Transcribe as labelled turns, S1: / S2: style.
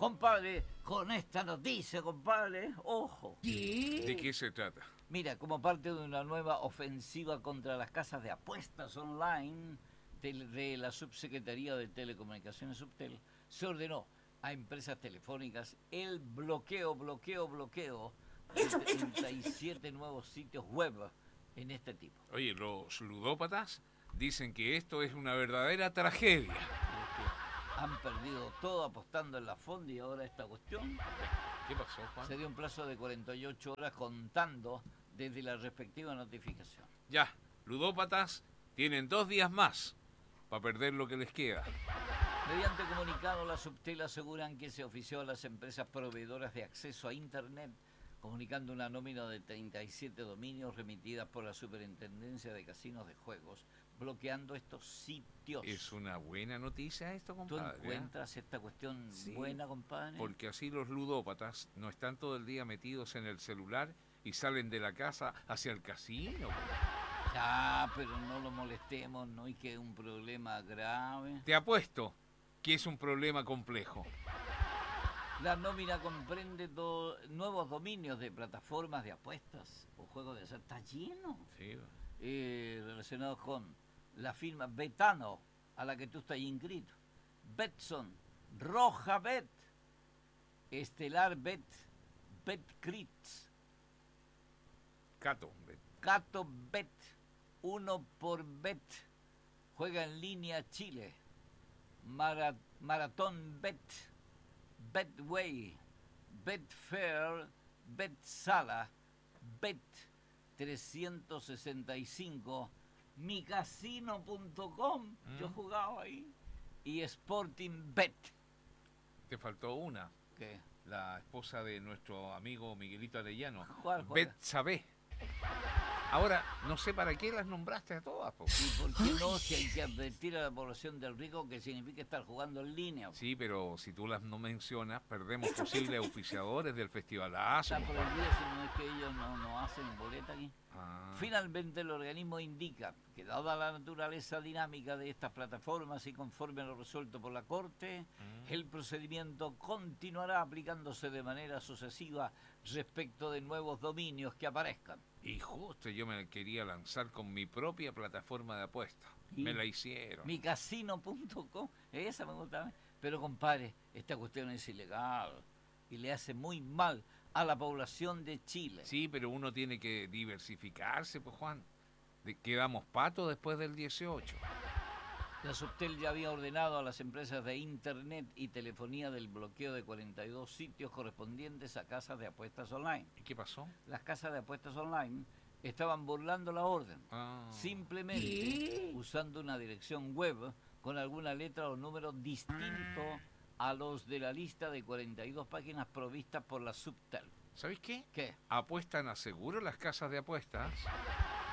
S1: Compadre, con esta noticia, compadre, ojo.
S2: ¿De qué se trata?
S1: Mira, como parte de una nueva ofensiva contra las casas de apuestas online de la Subsecretaría de Telecomunicaciones Subtel, se ordenó a empresas telefónicas el bloqueo de 37 nuevos sitios web en este tipo.
S2: Oye, los ludópatas dicen que esto es una verdadera tragedia.
S1: Que han perdido todo apostando en la fonda y ahora esta cuestión.
S2: ¿Qué pasó, Juan?
S1: Se dio un plazo de 48 horas contando desde la respectiva notificación.
S2: Ya, ludópatas tienen 2 días más para perder lo que les queda.
S1: Mediante comunicado, la Subtel aseguran que se ofició a las empresas proveedoras de acceso a Internet, comunicando una nómina de 37 dominios remitidas por la Superintendencia de Casinos de Juegos, bloqueando estos sitios.
S2: Es una buena noticia esto,
S1: ¿Tú
S2: compadre.
S1: encuentras esta cuestión buena, compadre?
S2: Porque así los ludópatas no están todo el día metidos en el celular y salen de la casa hacia el casino.
S1: Ya, pero no lo molestemos, no hay que un problema grave.
S2: Te apuesto que es un problema complejo.
S1: La nómina comprende nuevos dominios de plataformas de apuestas o juegos de azar. Está lleno.
S2: Sí.
S1: Relacionados con la firma Betano, a la que tú estás inscrito. Betson, Roja Bet, Estelar Bet, BetCrits,
S2: Cato.
S1: Cato Bet, Uno por Bet, Juega en Línea Chile, Maratón Bet, Betway, Betfair, Betsala, Bet 365, micasino.com, yo jugaba ahí, y Sporting Bet.
S2: Te faltó una.
S1: ¿Qué?
S2: La esposa de nuestro amigo Miguelito Arellano.
S1: ¿Cuál?
S2: Betsabe. Ahora, no sé para qué las nombraste a todas, po.
S1: ¿Y por qué no? Si hay que advertir a la población del riesgo que significa estar jugando en línea.
S2: Sí, pero si tú las no mencionas, perdemos posibles auspiciadores del festivalazo.
S1: Está prohibido si no es que ellos no hacen boleta aquí. Finalmente, el organismo indica que, dada la naturaleza dinámica de estas plataformas y conforme a lo resuelto por la Corte, el procedimiento continuará aplicándose de manera sucesiva respecto de nuevos dominios que aparezcan.
S2: Y justo yo me quería lanzar con mi propia plataforma de apuestas. Me la hicieron.
S1: Micasino.com, esa me gusta a mí. Pero compadre, esta cuestión es ilegal y le hace muy mal a la población de Chile.
S2: Sí, pero uno tiene que diversificarse, pues Juan. Quedamos patos después del 18.
S1: La Subtel ya había ordenado a las empresas de Internet y telefonía del bloqueo de 42 sitios correspondientes a casas de apuestas online.
S2: ¿Y qué pasó?
S1: Las casas de apuestas online estaban burlando la orden, simplemente usando una dirección web con alguna letra o número distinto a los de la lista de 42 páginas provistas por la Subtel.
S2: ¿Sabéis qué?
S1: ¿Qué?
S2: ¿Apuestan a seguro las casas de apuestas?